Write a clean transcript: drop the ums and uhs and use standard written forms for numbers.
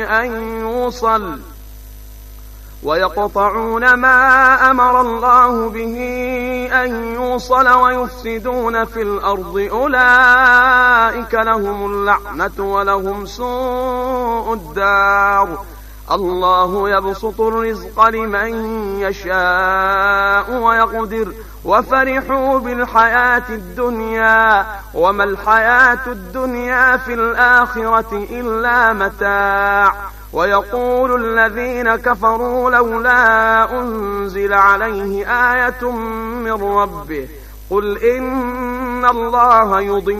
أن يوصل ويقطعون ما أمر الله به أن يوصل ويفسدون في الأرض أولئك لهم اللعنة ولهم سوء الدار. الله يبسط الرزق لمن يشاء ويقدر وفرحوا بالحياة الدنيا وما الحياة الدنيا في الآخرة إلا متاع. ويقول الذين كفروا لولا أنزل عليه آية من ربه قل إن الله يضل